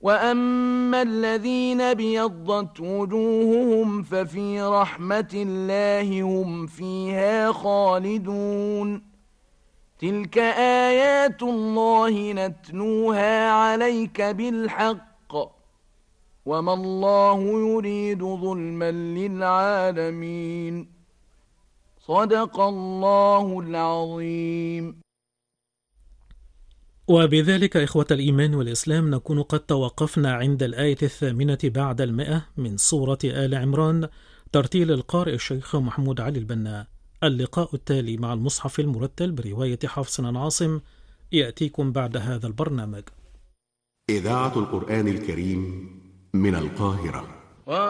وأما الذين ابيضت وجوههم ففي رحمة الله هم فيها خالدون تلك آيات الله نتلوها عليك بالحق وما الله يريد ظلما للعالمين صدق الله العظيم. وبذلك إخوة الإيمان والإسلام نكون قد توقفنا عند الآية 8 بعد 100 من سورة آل عمران، ترتيل القارئ الشيخ محمود علي البنا. اللقاء التالي مع المصحف المرتل برواية حفص عن عاصم يأتيكم بعد هذا البرنامج. إذاعة القرآن الكريم من القاهرة.